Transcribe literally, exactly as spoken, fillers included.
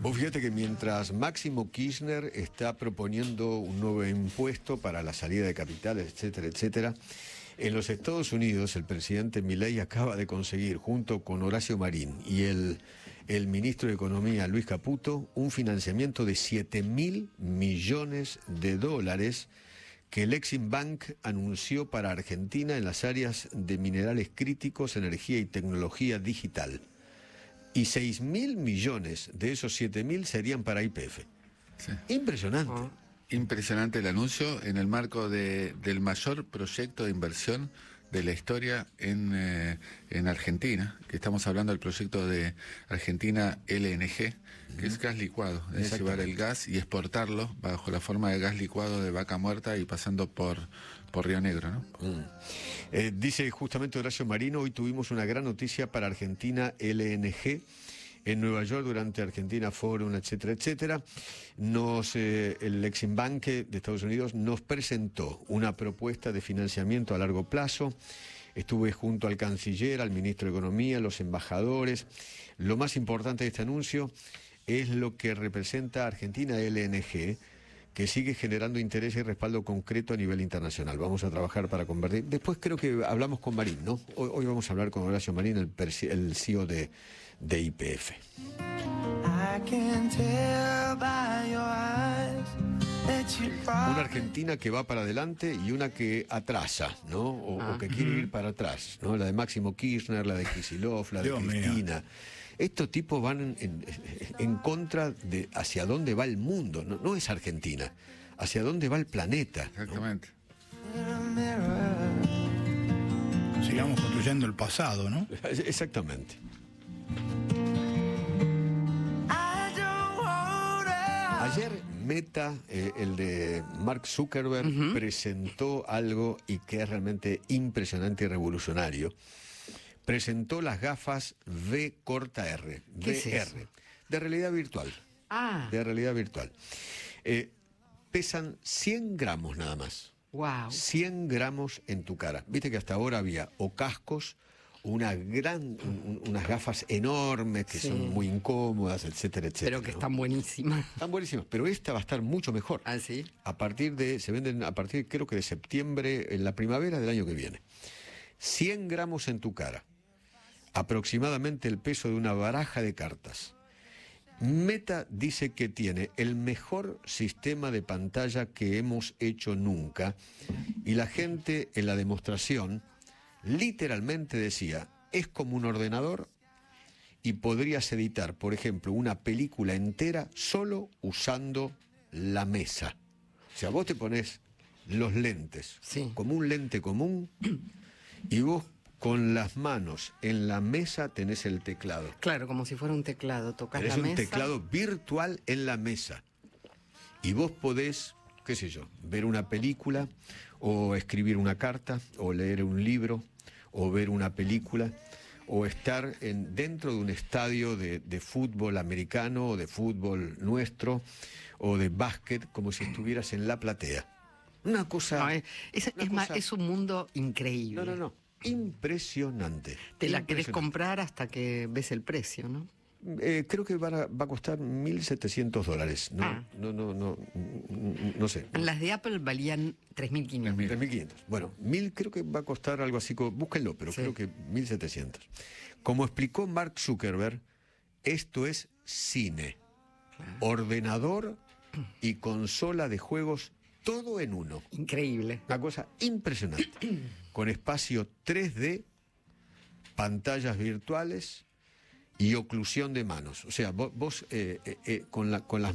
Vos fíjate que mientras Máximo Kirchner está proponiendo un nuevo impuesto para la salida de capitales, etcétera, etcétera, en los Estados Unidos el presidente Milei acaba de conseguir, junto con Horacio Marín y el, el ministro de Economía Luis Caputo, un financiamiento de siete mil millones de dólares que el Exim Bank anunció para Argentina en las áreas de minerales críticos, energía y tecnología digital. Y seis mil millones de esos siete mil serían para Y P F. Sí. Impresionante. Oh. Impresionante el anuncio en el marco de, del mayor proyecto de inversión de la historia en, eh, en Argentina, que estamos hablando del proyecto de Argentina L N G, que es gas licuado, es llevar el gas y exportarlo bajo la forma de gas licuado de Vaca Muerta y pasando por, por Río Negro, ¿no? Mm. Eh, dice justamente Horacio Marino, hoy tuvimos una gran noticia para Argentina L N G, en Nueva York durante Argentina Forum, etcétera, etcétera. Nos, eh, el Exim Bank de Estados Unidos nos presentó una propuesta de financiamiento a largo plazo. Estuve junto al canciller, al ministro de Economía, los embajadores. Lo más importante de este anuncio es lo que representa Argentina L N G, que sigue generando interés y respaldo concreto a nivel internacional. Vamos a trabajar para convertir. Después creo que hablamos con Marín, ¿no? Hoy, hoy vamos a hablar con Horacio Marín, el, el C E O de, de Y P F. Una Argentina que va para adelante y una que atrasa, ¿no? O, ah. o que quiere ir para atrás, ¿no? La de Máximo Kirchner, la de Kicillof, la de Dios Cristina. Mío. Estos tipos van en, en, en contra de hacia dónde va el mundo, no, no es Argentina, hacia dónde va el planeta. Exactamente. ¿No? Sigamos construyendo el pasado, ¿no? Exactamente. Ayer Meta, eh, el de Mark Zuckerberg, uh-huh. presentó algo y que es realmente impresionante y revolucionario. Presentó las gafas V corta R, ¿Qué V R, es eso? De realidad virtual. Ah. De realidad virtual. Eh, pesan cien gramos nada más. Wow. cien gramos en tu cara. Viste que hasta ahora había o cascos, una gran, un, unas gafas enormes que sí. son muy incómodas, etcétera, etcétera. Pero que ¿no? están buenísimas. Están buenísimas, pero esta va a estar mucho mejor. ¿Ah, sí? A partir de, se venden a partir creo que de septiembre, en la primavera del año que viene. cien gramos en tu cara. Aproximadamente el peso de una baraja de cartas. Meta dice que tiene el mejor sistema de pantalla que hemos hecho nunca y la gente en la demostración literalmente decía, es como un ordenador y podrías editar, por ejemplo, una película entera solo usando la mesa. O sea, vos te pones los lentes, sí. como un lente común, y vos con las manos en la mesa tenés el teclado. Claro, como si fuera un teclado, tocás tenés la mesa. Es un teclado virtual en la mesa. Y vos podés, qué sé yo, ver una película, o escribir una carta, o leer un libro, o ver una película, o estar en, dentro de un estadio de, de fútbol americano, o de fútbol nuestro, o de básquet, como si estuvieras en la platea. Una cosa... No, es, es, una es, cosa... Más, es un mundo increíble. No, no, no. Impresionante. Te la querés comprar hasta que ves el precio, ¿no? Eh, creo que va a, va a costar mil setecientos dólares. No, ah. no, no, no, no, no sé. Las de Apple valían tres mil quinientos. tres mil quinientos. Bueno, mil creo que va a costar algo así, búsquenlo, pero sí. creo que mil setecientos. Como explicó Mark Zuckerberg, esto es cine, claro. ordenador y consola de juegos, todo en uno. Increíble. Una cosa impresionante. Con espacio tres D, pantallas virtuales y oclusión de manos. O sea, vos, vos eh, eh, con, la, con las